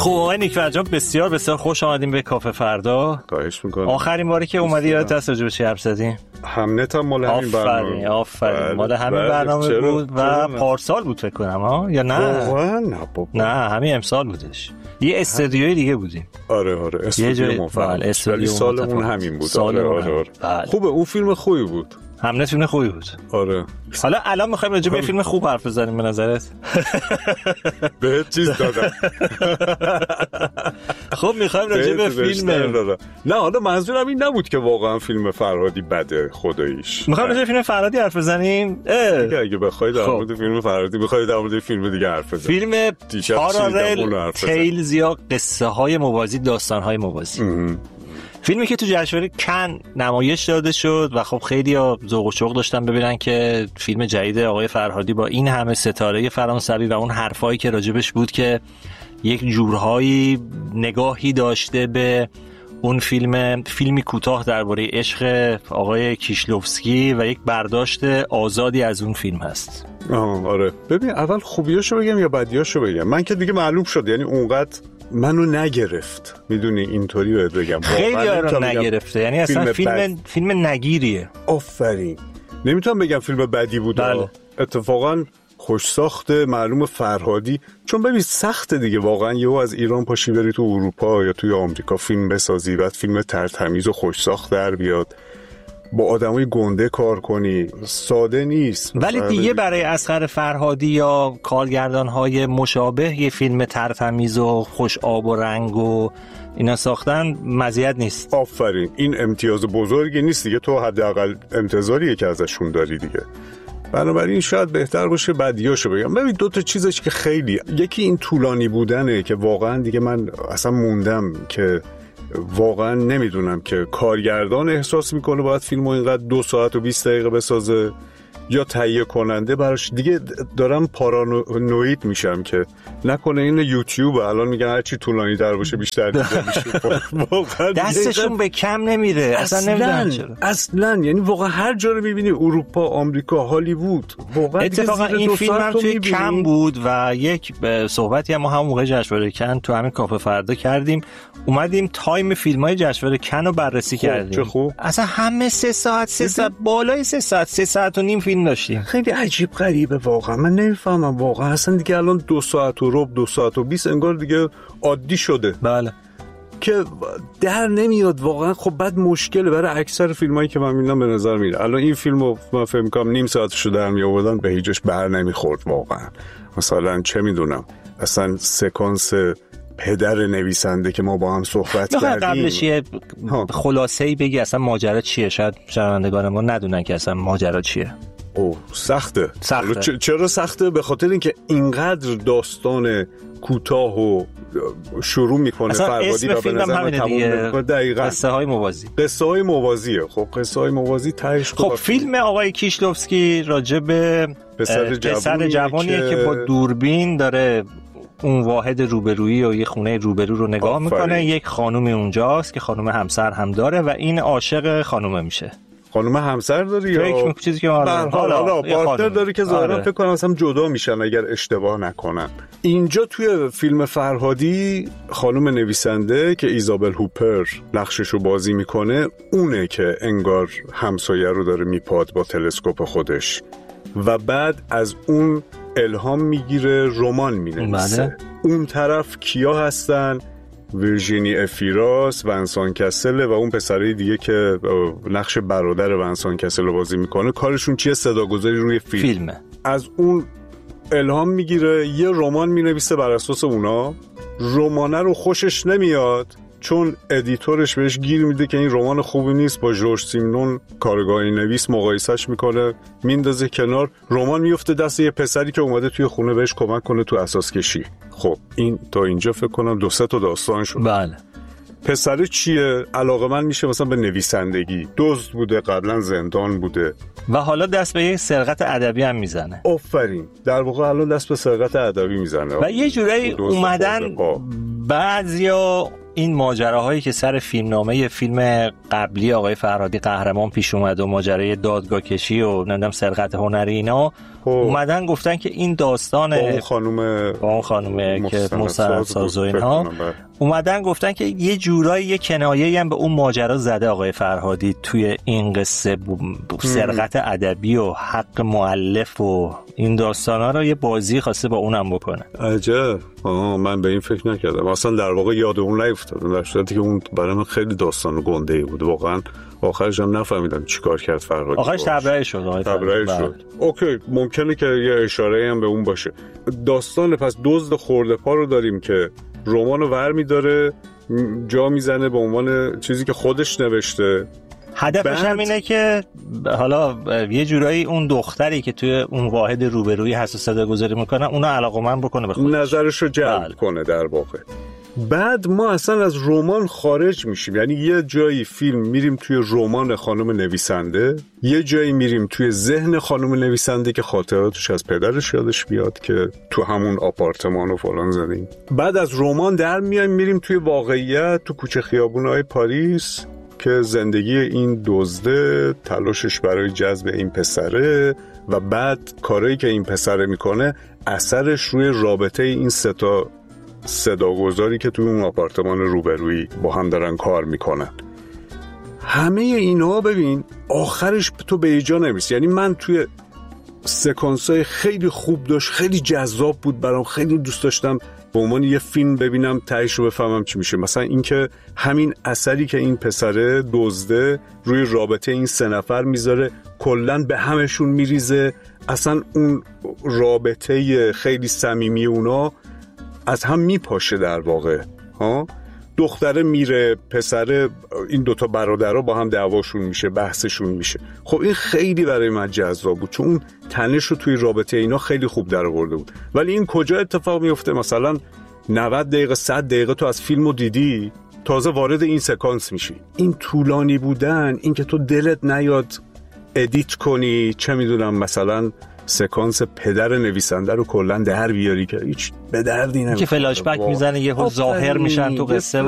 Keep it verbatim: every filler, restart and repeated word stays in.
خب آقای نیک فرجام بسیار بسیار خوش آمدیم به کافه فردا. خواهش میکنم. آخرین باری که اومدی یادت هست راجع به چی حرف زدیم؟ همنت هم مال همین برنامه. آفرین آفرین مال همین برنامه بود و پارسال بود فکر کنم ها یا نه؟ واقعا نه بابا. نه همین امسال بودش. یه استودیوی دیگه بودیم. آره آره استودیو مفصل. ولی سالمون همین بود. آره آره. خوبه اون فیلم خوبی بود. همنت فیلم خوبی بود. آره. حالا الان می‌خوایم راجع به فیلم خوب حرف بزنیم به نظرت؟ به چیز دادم. خب می‌خوایم راجع به فیلم نه حالا منظورم این نبود که واقعا فیلم فرهادی بده خداییش. می‌خوایم راجع به فیلم فرهادی حرف بزنیم. اگه اگه بخواید در مورد فیلم فرهادی بخواید در مورد فیلم دیگه حرف بزنیم. فیلم پارالل تیلز یا قصه‌های موازی، داستان‌های موازی. فیلمی که تو جشنواره کن نمایش داده شد و خب خیلی ها ذوق و شوق داشتن ببینن که فیلم جدید آقای فرهادی با این همه ستاره فرانسوی و اون حرفایی که راجبش بود که یک جورهایی نگاهی داشته به اون فیلم، فیلمی کوتاه درباره عشق آقای کیشلوفسکی و یک برداشت آزادی از اون فیلم هست. آه آره. ببین اول خوبیاشو بگم یا بدیاشو بگم؟ من که دیگه معلوم شد، یعنی اونقدر منو نگرفت، میدونی اینطوری بهت بگم. خیلی رو نگرفته، یعنی اصلا فیلم فیلم, فیلم نگیریه. آفرین. نمیتونم بگم فیلم بدی بود. بله. اتفاقا خوش ساخته، معلوم فرهادی، چون ببین سخته دیگه واقعا یهو از ایران پاشی بری تو اروپا یا توی آمریکا فیلم بسازی، بعد فیلم ترتمیز و خوش ساخت در بیاد، با آدمای گنده کار کنی، ساده نیست. ولی دیگه برای اصغر فرهادی یا کارگردان‌های مشابه یه فیلم ترتمیز و خوش آب و رنگ و اینا ساختن مزیت نیست. آفرین، این امتیاز بزرگی نیست دیگه، تو حداقل انتظاریه که ازشون داری دیگه. بنابراین شاید بهتر باشه بدیاشو بگم. ببین دو تا چیزش که خیلی، یکی این طولانی بودنه که واقعا دیگه من اصلا موندم که واقعا نمیدونم که کارگردان احساس میکنه باید فیلمو اینقدر دو ساعت و بیست دقیقه بسازه یا تهیه کننده براش. دیگه دارم پارانوید میشم که نکنه این یوتیوب الان میگن هرچی طولانی تر باشه بیشتر دیده میشه. دستشون به کم نمیره اصلا. نمیدونم چرا اصلا، یعنی واقعا هر جا رو میبینی، اروپا، آمریکا، هالیوود، واقعا اتفاقا این فیلم هم توی کم بود و یک صحبتی هم ما هم موقع جشنواره کن تو همین کافه فردا کردیم، اومدیم تایم فیلم‌های جشنواره کن رو بررسی خوب. کردیم. چه خوب. اصلا همه سه ساعت سه ساعت بالای سه ساعت سه ساعت و نیم فیلم داشتیم. خیلی عجیب غریبه واقعا، من نمیفهمم واقعا. اصلا دیگه الان دو ساعت و ربع، دو ساعت و بیست انگار دیگه عادی شده. بله. که در نمیاد واقعا. خب بعد مشکله برای اکثر فیلمایی که من میبینم به نظر میاد الان این فیلمو من فکر می‌کنم نیم ساعتشو در میآوردن به هیچش بر نمیخورد واقعا. مثلا چه میدونم اصلا سکانس پدر نویسنده که ما با هم صحبت کردیم، قبلش یه خلاصه‌ای بگی اصلا ماجرا چیه، شاید شنوندگان ما ندونن که اصلا ماجرا چیه. او سخته. سخته. چرا سخته؟ به خاطر اینکه اینقدر داستان کوتاه و شروع میکنه فرهادی و به نظر من تموم میکنه. دقیقاً قصه های موازی. قصه های موازیه. خب قصه های موازی تهش خب فیلم آقای کیشلوفسکی راجع به پسر جوانیه, جوانیه که... که با دوربین داره اون واحد روبرویی و یه خونه روبرو رو نگاه آفرین. میکنه. یک خانومی اونجاست که خانم همسر هم داره و این عاشق خانومه میشه. خانم همسر داری یا چیزی که حالا حالا پارتنر داری که ظاهرا آره. فکر کنم اصلا جدا میشن اگر اشتباه نکنم. اینجا توی فیلم فرهادی خانم نویسنده که ایزابل هوپر نقششو بازی میکنه، اونه که انگار همسایه رو داره میپاد با تلسکوپ خودش و بعد از اون الهام میگیره، رمان مینویسه. اون طرف کیا هستن؟ ویرژینی افیراس، ونسان کسل و اون پسره دیگه که نقش برادر ونسان کسل رو بازی میکنه. کارشون چیه؟ صداگذاری روی فیلم. فیلمه. از اون الهام میگیره، یه رمان مینویسه بر اساس اونا. رمانه رو خوشش نمیاد چون ادیتورش بهش گیر میده که این رمان خوبی نیست، با ژورژ سیمنون کارگاهی نویس مقایسهش میکنه، میندازه کنار. رمان میفته دست یه پسری که اومده توی خونه بهش کمک کنه تو اساس کشی. خب این تا اینجا فکر کنم دو سه تا داستان شد. بله. پسر چیه؟ علاقه‌مند میشه مثلا به نویسندگی، دزد بوده، قبلا زندان بوده و حالا دست به یه سرقت ادبی هم میزنه. آفرین. در واقع الان دست به سرقت ادبی میزنه و یه جورایی اومدن بعضیا این ماجراهایی که سر فیلمنامه فیلم قبلی آقای فرهادی قهرمان پیش اومد و ماجرای دادگاه کشی و نمیدونم سرقت هنری اینا، اومدن گفتن که این داستان با اون خانم با اون خانومه که مستندساز و اینها اومدن گفتن که یه جورایی یه کنایه‌ای هم به اون ماجرا زده آقای فرهادی توی این قصه، سرقت ادبی و حق مؤلف و این داستانا رو یه بازی خواسته با اونم بکنه. عجب. آها من به این فکر نکردم اصلا، در واقع یاد اون نیفتادم، در صورتی که اون برای من خیلی داستان گنده‌ای بود واقعا. آخرش هم نفهمیدم چیکار کرد فرهادی. آخرش تبرئه شد آقای تبرئه شد. اوکی ممکنه که یه اشاره‌ای هم به اون باشه. داستان پس دزد خرده‌پا رو داریم که رمانو برمی‌داره جا میزنه به عنوان چیزی که خودش نوشته. هدفش هم اینه که حالا یه جورایی اون دختری که توی اون واحد روبرویی حساس صدا گذاری میکنه اونو علاقه‌مند بکنه به خودش، نظرشو جلب بله. کنه در واقع. بعد ما اصلا از رمان خارج میشیم، یعنی یه جایی فیلم میریم توی رمان خانم نویسنده، یه جایی میریم توی ذهن خانم نویسنده که خاطراتش از پدرش یادش بیاد که تو همون آپارتمان و فلان زدیم. بعد از رمان در میایم میریم توی واقعیت، تو کوچه خیابون‌های پاریس که زندگی این دزده، تلاشش برای جذب این پسره و بعد کارهایی که این پسره میکنه اثرش روی رابطه این سه تا صداگذاری که توی اون آپارتمان روبرویی با هم دارن کار میکنن. همه اینا ببین آخرش تو به ایجا نمیرسی. یعنی من توی سکانسای خیلی خوب داشت، خیلی جذاب بود برام، خیلی دوست داشتم به عنوان یه فیلم ببینم تهش رو بفهمم چی میشه. مثلا اینکه همین اثری که این پسره دزده روی رابطه این سه نفر میذاره کلن به همشون میریزه، اصلا اون رابطه خیلی صمیمی اونا از هم میپاشه در واقع. ها دختره میره، پسره، این دوتا برادرها با هم دعواشون میشه، بحثشون میشه. خب این خیلی برای من جذاب بود چون اون تنش رو توی رابطه اینا خیلی خوب در آورده بود. ولی این کجا اتفاق میفته؟ مثلا نود دقیقه صد دقیقه تو از فیلمو دیدی، تازه وارد این سکانس میشی. این طولانی بودن، این که تو دلت نیاد ادیت کنی، چه میدونم مثلا سکانس پدر نویسنده رو کلا در بیاری که هیچ به دردی نمیخوره، که فلاش بک میزنه یهو ظاهر میشن تو قصه و